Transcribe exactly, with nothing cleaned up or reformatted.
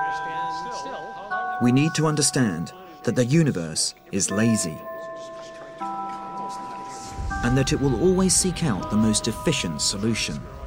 We need to understand that the universe is lazy and that it will always seek out the most efficient solution.